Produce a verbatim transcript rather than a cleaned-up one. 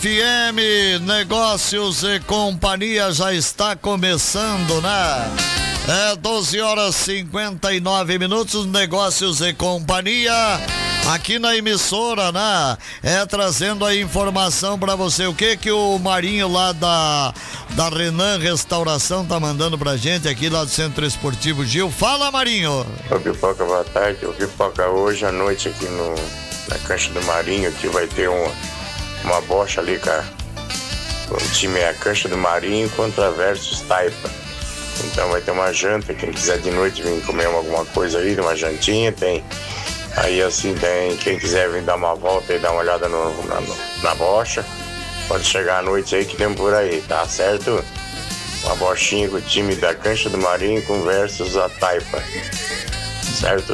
F M, Negócios e Companhia já está começando, né? É doze horas e cinquenta e nove minutos, Negócios e Companhia, aqui na emissora, né? É trazendo a informação pra você. O que que o Marinho lá da, da Renan Restauração tá mandando pra gente aqui lá do Centro Esportivo Gil? Fala, Marinho! Ô Pipoca, boa tarde. O Pipoca, hoje à noite aqui no, na Cancha do Marinho, que vai ter uma, uma bocha ali, cara. O time é a Cancha do Marinho contra Versus Taipa. Então vai ter uma janta, quem quiser de noite vir comer alguma coisa aí, uma jantinha, tem. Aí assim, tem quem quiser vir dar uma volta e dar uma olhada no, na, na bocha, pode chegar à noite aí que tem por aí, tá certo? Uma bochinha com o time da Cancha do Marinho com Versus a Taipa, certo?